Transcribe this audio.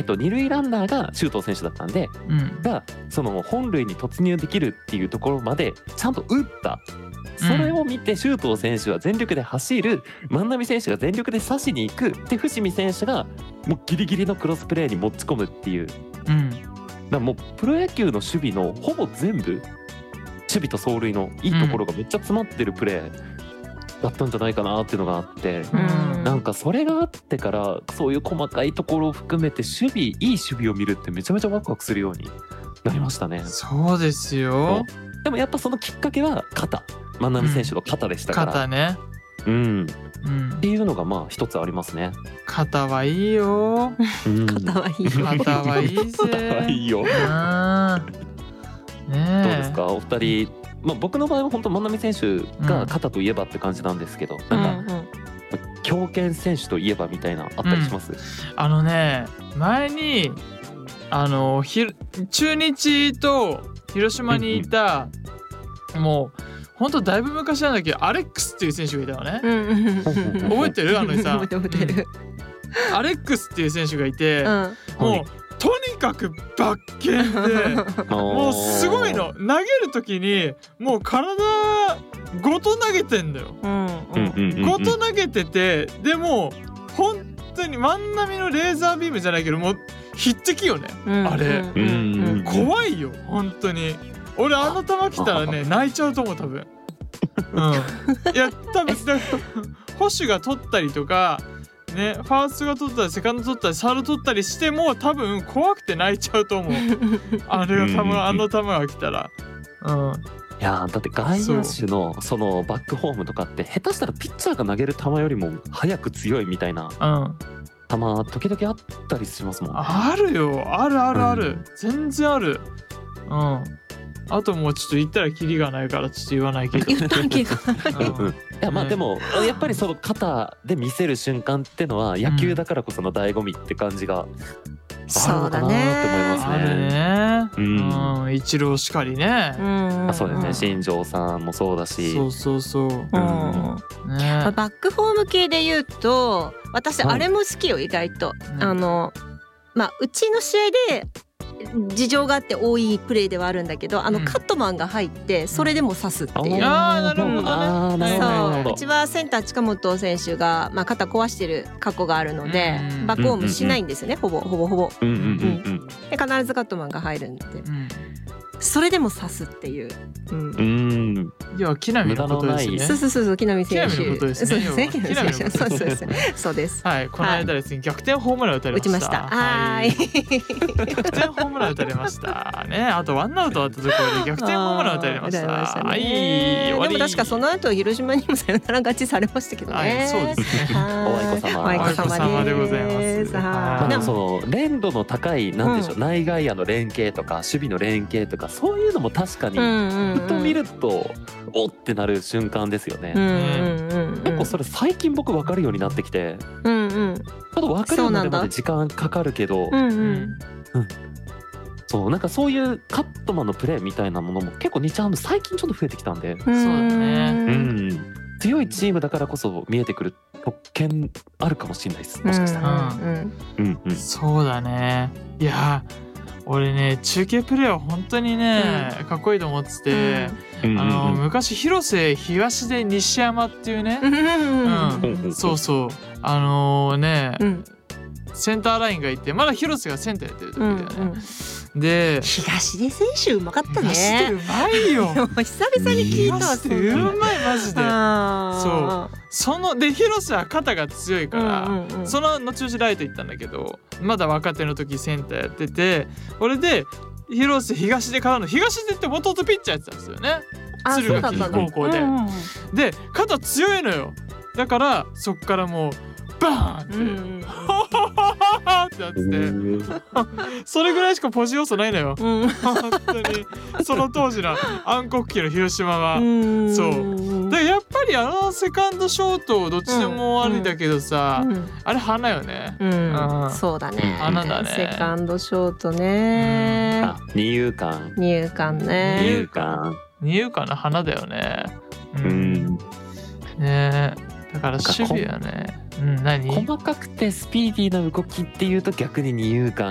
二塁ランナーが周東選手だったんで、がその本塁に突入できるっていうところまでちゃんと打った。それを見て周東選手は全力で走る、万波選手が全力で刺しに行く、で伏見選手がもうギリギリのクロスプレーに持ち込むっていう、だからもうプロ野球の守備のほぼ全部、守備と走塁のいいところがめっちゃ詰まってるプレーだったんじゃないかなっていうのがあって、なんかそれがあってからそういう細かいところを含めていい守備を見るってめちゃめちゃワクワクするようになりましたね。 そうですよ。 でもやっぱそのきっかけは肩、万波選手の肩でしたから、 肩ね、 っていうのがまあ一つありますね。 肩はいいよ、 肩はいいよ、 肩はいいぜ、 肩はいいよ。どうですかお二人。僕の場合は本当万波選手が肩といえばって感じなんですけど、なんか強肩選手といえばみたいなあったりします？ 前に中日と広島にいた、もうほんとだいぶ昔なんだけどアレックスっていう選手がいたのね、覚えてる？ 覚えてる。 アレックスっていう選手がいて、もうとにかくバッケンでもうすごいの。投げる時にもう体ごと投げてんだよ、ごと投げてて、でも本当に万波のレーザービームじゃないけどもう匹敵よね、あれ、怖いよ本当に。俺あの球来たらね泣いちゃうと思う多分。いや多分捕手が取ったりとかね、ファーストが取ったりセカンド取ったりサード取ったりしても多分怖くて泣いちゃうと思う。あれがあの球が来たら。 いやだって外野手のそのバックホームとかって下手したらピッチャーが投げる球よりも速く強いみたいな球時々あったりしますもんね。 あるよ、ある、全然ある。あともうちょっと言ったらキリがないからちょっと言わないけど。 言ったけど。 いやでもやっぱりその肩で見せる瞬間ってのは野球だからこその醍醐味って感じがあるのかなって思いますね。 あるね。イチローしかりね。 そうですね。新庄さんもそうだし。 そう。 バックホーム系で言うと私あれも好きよ意外と。うちの試合で事情があって多いプレーではあるんだけど、カットマンが入ってそれでも刺すっていう。 なるほどね。 そう、うちはセンター近本選手が、肩壊してる過去があるので、バックホームしないんですよね、ほぼ。で必ずカットマンが入るんで、それでも刺すっていう。 いや木浪のことですね。 そう木浪選手。 木浪のことですね。 そうです。 はい、この間ですね逆転ホームラン打たれました。打ちました。 はい。 逆転ホームラン打たれましたね。あとワンアウトあったところで逆転ホームラン打たれました。はい。でも確かその後広島にもサヨナラ勝ちされましたけどね。 そうですね。 お愛子様でございます。 でもその連度の高いなんでしょう、内外野の連携とか守備の連携とかそういうのも確かにふと見るとおってなる瞬間ですよね。結構それ最近僕分かるようになってきて、ちょっと分かるようになるまで時間かかるけど、そうなんかそういうカットマンのプレーみたいなものも結構2ちゃん最近ちょっと増えてきたんで、 そうだね。 強いチームだからこそ見えてくる特権あるかもしれないです。もしかしたら。 そうだね。いや俺ね中継プレーは本当にね、かっこいいと思ってて、昔広瀬東で西山っていうね、そうセンターラインがいてまだ広瀬がセンターやってる時だよね。で東出選手うまかったね。 東出うまいよ。 久々に聞いたわ。 東出うまいマジで。そので広瀬は肩が強いから、その後々ライト行ったんだけどまだ若手の時センターやってて、これで広瀬東出からの東出ってもともとピッチャーやってたんですよね。敦賀気比高校で。で肩強いのよ。だからそっからもうバーンってってなっててそれぐらいしかポジ要素ないのよ。本当にその当時の暗黒期の広島はそうでやっぱりセカンドショートどっちでもありだけどさ、あれ花よね。 そうだね。 花だね。 セカンドショートね。 二遊間ね。 二遊間の花だよね。ねだから守備はね。何？ 細かくてスピーディーな動きっていうと逆に二遊間